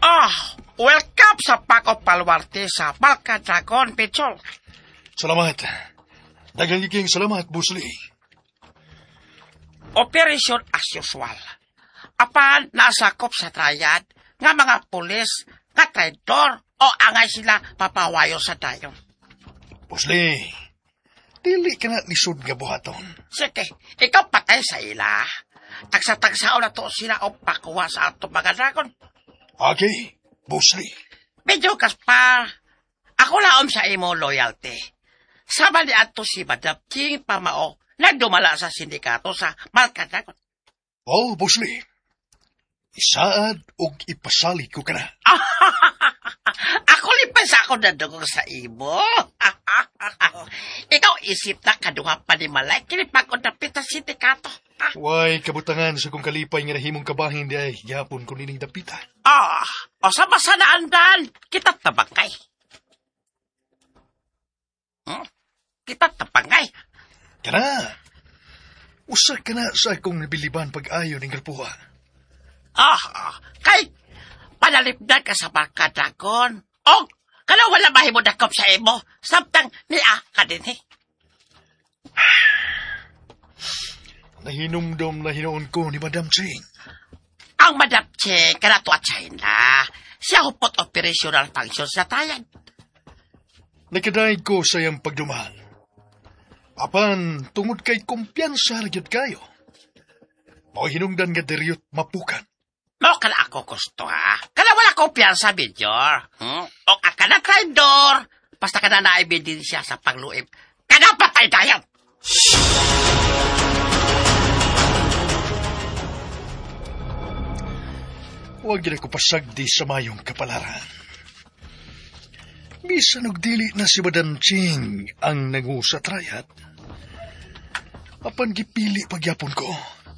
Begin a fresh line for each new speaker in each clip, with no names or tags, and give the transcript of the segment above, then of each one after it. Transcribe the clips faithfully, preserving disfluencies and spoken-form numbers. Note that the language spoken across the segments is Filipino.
Ah, welcome sa Paco Paluarte sa Balka Dragon Pichol.
Salamat. Daghang iking salamat, Boss Lee.
Operation as usual. Apan nasakop sa triad nga mga pulis, nga traidor o angay sila papawayo sa dayon.
Boss Lee, dili ka na lisod nga buhaton.
Sige, ikaw patay sa ila. Tagsa-tagsao na to sila o pakuha sa ato mga dragon.
Okay, Boss Lee.
Medyo kaspa, ako laom sa imo loyalty. Sama ni ato si Madam King Pamao na dumala sa sindikato sa Balka Dragon.
Oh, Boss Lee. Isaad og ipasali ko ka na.
Ako lipas ako na dugong sa imo. Ikaw isip na kaduha pa ni Malay, kinipagod na pita sindikato.
Way, kabutangan sa kong kalipay nga nahimong kabahin di ay yapon ko nining dapita.
Ah, o sa masanaandan, kita tabangkay. Hmm? Kita tabangkay.
Kana, usa ka na sa akong nabiliban pag-ayo ng garpuha.
Ah, kay panalipdan ka sa Balka Dragon. O, kana wala mahimo dakop sa imo, samtang niya ka din eh.
Nahinumdom na hinoon ko ni Madam Ching.
Ang Madam Ching, kana to at China, siya hupot operational function sa tayan.
Nakadaig ko sa iyang pagduman. Apan, tungod kay kumpiyansa nagyod kayo. Mao hinungdan nga deriyot mapukan.
Mo kana ako gusto ha. Kana wala ko piyansa, Major. Hmm? O ka na traidor. Basta ka na naibidin siya sa pagluib. Kana patay tayo.
Huwag gina ko pasagdi sa mayong kapalaran. Bisan og dili na si Madam Ching ang nangusa trayat. Apan gipili pagyapon ko.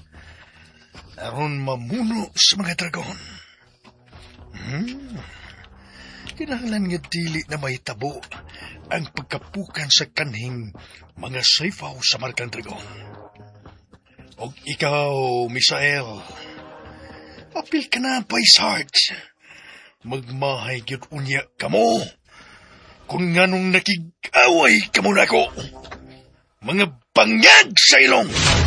Aron mamuno sa mga dragon. Hmm. Kinahanglan nga dili na may tabo ang pagkapukan sa kanhing mga sayfaw sa markang dragon. Og ikaw, Misael, apil ka na, Paisart. Magmahay gyud unya kamo. Kung nganong nakig-away kamo na ako. Mga bangag sa ilong!